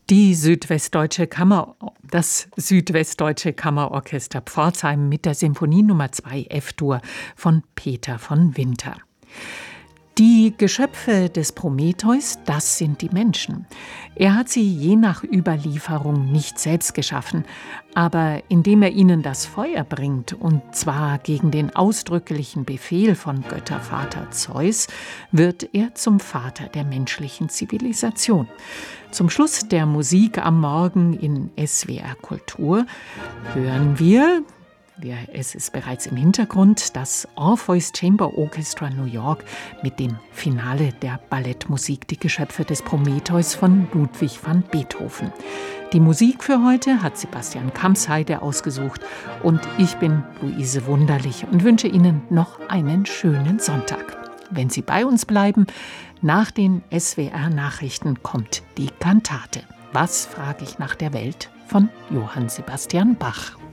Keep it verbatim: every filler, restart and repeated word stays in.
Die Südwestdeutsche Kammer, das Südwestdeutsche Kammerorchester Pforzheim mit der Sinfonie Nummer zwei F-Dur von Peter von Winter. Die Geschöpfe des Prometheus, das sind die Menschen. Er hat sie je nach Überlieferung nicht selbst geschaffen, aber indem er ihnen das Feuer bringt, und zwar gegen den ausdrücklichen Befehl von Göttervater Zeus, wird er zum Vater der menschlichen Zivilisation. Zum Schluss der Musik am Morgen in S W R Kultur hören wir, es ist bereits im Hintergrund, das Orpheus Chamber Orchestra New York mit dem Finale der Ballettmusik Die Geschöpfe des Prometheus von Ludwig van Beethoven. Die Musik für heute hat Sebastian Kampsheide ausgesucht und ich bin Luise Wunderlich und wünsche Ihnen noch einen schönen Sonntag. Wenn Sie bei uns bleiben, nach den S W R-Nachrichten kommt die Kantate. Was frage ich nach der Welt von Johann Sebastian Bach.